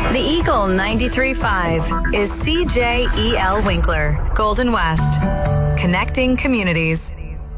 The Eagle 93.5 is CJEL Winkler, Golden West. Connecting communities.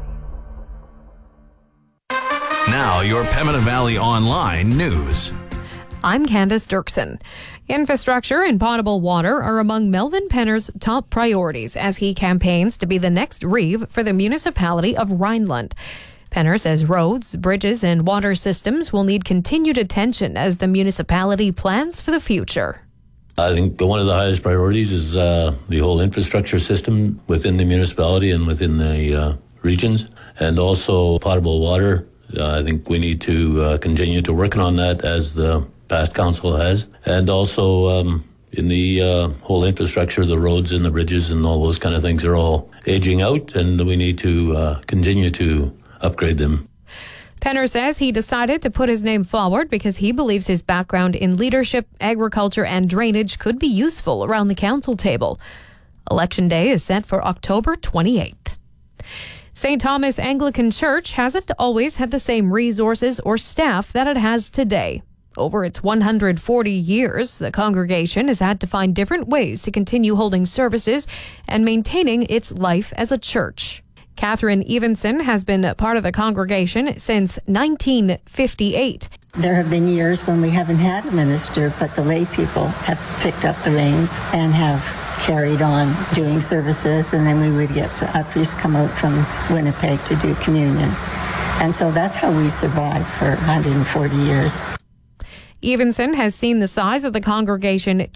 Now, your Pembina Valley Online news. I'm Candace Dirksen. Infrastructure and potable water are among Melvin Penner's top priorities as he campaigns to be the next Reeve for the municipality of Rhineland. Penner says roads, bridges, and water systems will need continued attention as the municipality plans for the future. I think one of the highest priorities is the whole infrastructure system within the municipality and within the regions, and also potable water. I think we need to continue to work on that as the past council has, and also in the whole infrastructure, the roads and the bridges and all those kind of things are all aging out, and we need to continue to upgrade them. Penner says he decided to put his name forward because he believes his background in leadership, agriculture, and drainage could be useful around the council table. Election day is set for October 28th. St. Thomas Anglican Church hasn't always had the same resources or staff that it has today. Over its 140 years, the congregation has had to find different ways to continue holding services and maintaining its life as a church. Catherine Evenson has been a part of the congregation since 1958. There have been years when we haven't had a minister, but the lay people have picked up the reins and have carried on doing services, and then we would get a priest come out from Winnipeg to do communion. And so that's how we survived for 140 years. Evenson has seen the size of the congregation